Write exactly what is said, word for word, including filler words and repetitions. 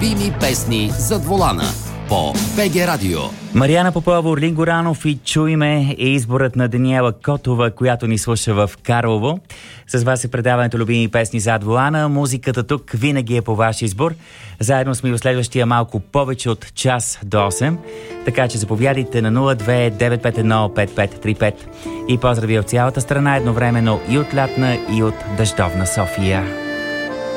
любими песни зад волана по БГ Радио. Мариана Попова, Орлин Горанов и "Чуй ме" е изборът на Даниела Котова, която ни слуша в Карлово. С вас е предаването "Любими песни зад волана". Музиката тук винаги е по ваш избор. Заедно сме и в следващия малко повече от час до осем. Така че заповядайте на нула две девет пет едно пет пет три пет. И поздрави от цялата страна едновременно и от лятна, и от дъждовна София.